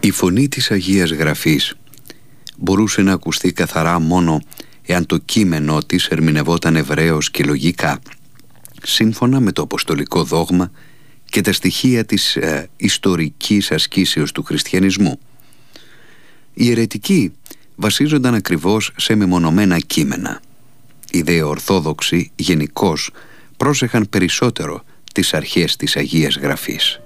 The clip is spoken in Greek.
Η φωνή της Αγίας Γραφής μπορούσε να ακουστεί καθαρά μόνο εάν το κείμενό της ερμηνευόταν εβραίως και λογικά, σύμφωνα με το αποστολικό δόγμα και τα στοιχεία της ιστορικής ασκήσεως του χριστιανισμού. Οι αιρετικοί βασίζονταν ακριβώς σε μεμονωμένα κείμενα. Οι δε Ορθόδοξοι γενικώς πρόσεχαν περισσότερο τις αρχές της Αγίας Γραφής.